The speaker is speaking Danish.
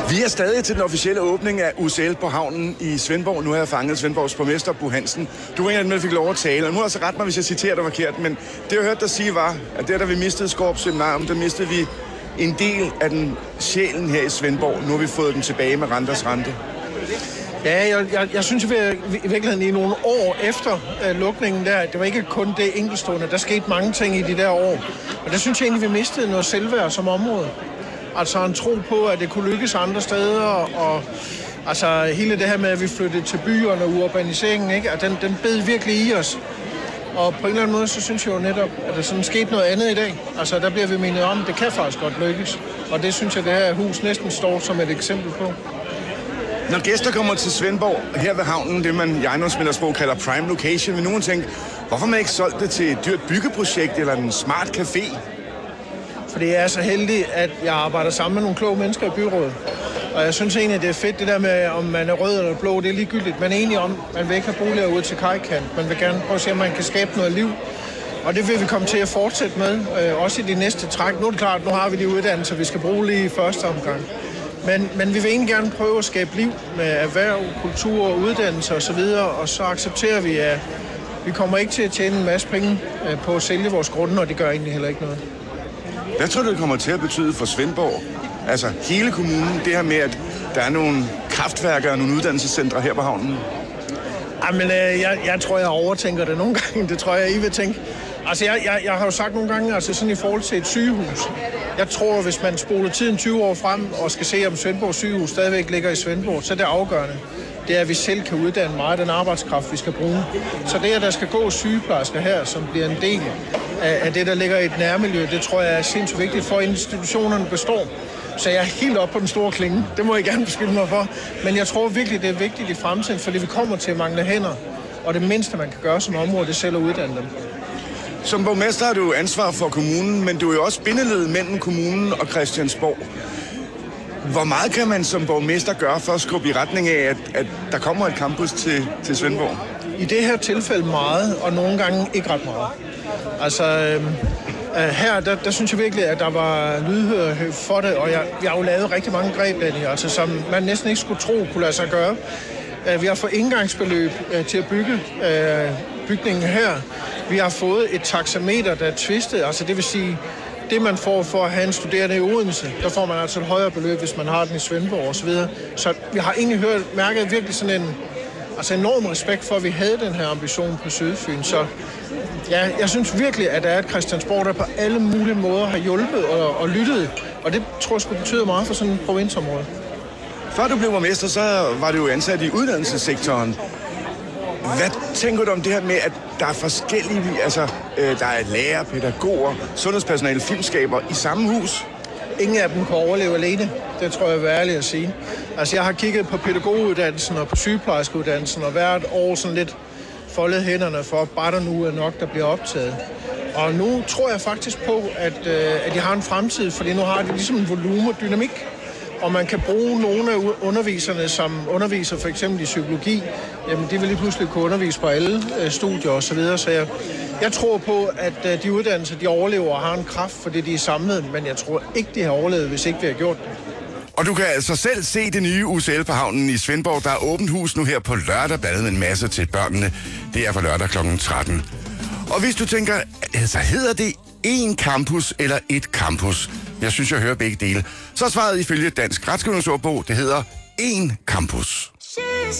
Vi er stadig til den officielle åbning af UCL på havnen i Svendborg. Nu har jeg fanget Svendborgs borgmester, Bo Hansen. Du var en af dem, der fik lov at tale, og nu har altså ret mig, hvis jeg citerer dig forkert, men det jeg hørte dig sige var, at der vi mistede Skårup Seminarium, der mistede vi en del af den sjælen her i Svendborg. Nu har vi fået den tilbage med renters rente. Ja, jeg synes i virkeligheden i nogle år efter lukningen der, det var ikke kun det enkeltstående. Der skete mange ting i de der år. Og der synes jeg egentlig, vi mistede noget selvværd som område. Altså en tro på, at det kunne lykkes andre steder, og altså hele det her med, at vi flyttede til byerne og urbaniseringen, ikke? At den bed virkelig i os. Og på en eller anden måde, så synes jeg jo netop, at der sådan skete noget andet i dag. Altså der bliver vi mindet om, at det kan faktisk godt lykkes. Og det synes jeg, det her hus næsten står som et eksempel på. Når gæster kommer til Svendborg, her ved havnen, det man i ejendomsmæglersprog kalder prime location, vil nogen tænke, hvorfor man ikke solgt det til et dyrt byggeprojekt eller en smart café? Fordi jeg er så heldig, at jeg arbejder sammen med nogle kloge mennesker i byrådet. Og jeg synes egentlig, det er fedt, det der med, om man er rød eller blå, det er ligegyldigt. Man er enig om, man vil ikke have boliger ude til kajkant. Man vil gerne prøve at se, om man kan skabe noget liv. Og det vil vi komme til at fortsætte med, også i de næste træk. Nu er det klart, nu har vi de uddannelser, vi skal bruge lige i første omgang. Men vi vil egentlig gerne prøve at skabe liv med erhverv, kultur, uddannelse osv., og så accepterer vi, at vi kommer ikke til at tjene en masse penge på at sælge vores grunde, og det gør egentlig heller ikke noget. Hvad tror du, det kommer til at betyde for Svendborg? Altså hele kommunen, det her med, at der er nogle kraftværker og nogle uddannelsescentre her på havnen? Jamen, jeg tror, jeg overtænker det nogle gange. Det tror jeg, I vil tænke. Altså, jeg har jo sagt nogle gange, altså sådan i forhold til et sygehus. Jeg tror, hvis man spoler tiden 20 år frem og skal se, om Svendborg sygehus stadigvæk ligger i Svendborg, så er det afgørende. Det er, at vi selv kan uddanne meget af den arbejdskraft, vi skal bruge. Så det, at der skal gå sygeplejersker her, som bliver en del af det, der ligger i et nærmiljø, det tror jeg er sindssygt vigtigt for, at institutionerne består. Så jeg er helt oppe på den store klinge. Det må I gerne beskylde mig for. Men jeg tror virkelig, det er vigtigt i fremtiden, fordi vi kommer til at mangle hænder. Og det mindste, man kan gøre som område, det er selv at uddanne dem. Som borgmester har du ansvar for kommunen, men du er jo også bindeled mellem kommunen og Christiansborg. Hvor meget kan man som borgmester gøre for at skubbe i retning af, at der kommer et campus til Svendborg? I det her tilfælde meget, og nogle gange ikke ret meget. Altså, her, der synes jeg virkelig, at der var lydhørhed for det, og jeg har jo lavet rigtig mange greb, altså, som man næsten ikke skulle tro kunne lade sig gøre. Vi har fået indgangsbeløb til at bygge bygningen her. Vi har fået et taxameter, der er twistet, altså det vil sige, det man får for at have en studerende i Odense, der får man altså et højere beløb, hvis man har den i Svendborg osv. Så vi har egentlig mærket virkelig sådan en enorm respekt for, at vi havde den her ambition på Sydfyn. Så ja, jeg synes virkelig, at der er et Christiansborg, der på alle mulige måder har hjulpet og lyttet. Og det tror jeg skulle betyde meget for sådan et provinsområde. Før du blev borgmester, så var du jo ansat i uddannelsessektoren. Hvad tænker du om det her med, at der er forskellige, altså der er lærere, pædagoger, sundhedspersonale, filmskaber i samme hus? Ingen af dem kan overleve alene. Det tror jeg er ærligt at sige. Altså jeg har kigget på pædagoguddannelsen og på sygeplejerskeuddannelsen og hvert år sådan lidt foldet hænderne for, bare der nu er nok, der bliver optaget. Og nu tror jeg faktisk på, at de har en fremtid, fordi nu har de ligesom en volumen og dynamik. Og man kan bruge nogle af underviserne, som underviser for eksempel i psykologi, jamen de vil lige pludselig kunne undervise på alle studier og så videre. Så jeg tror på, at de uddannelser, de overlever og har en kraft, fordi de er samlet, men jeg tror ikke, de har overlevet, hvis ikke vi har gjort det. Og du kan altså selv se det nye UCL på havnen i Svendborg. Der er åbent hus nu her på lørdag, blandt andet en masse til børnene. Det er for lørdag kl. 13. Og hvis du tænker, altså hedder det en campus eller et campus? Jeg synes, jeg hører begge dele. Så svaret ifølge Dansk Retskrivningsordbog, det hedder en campus.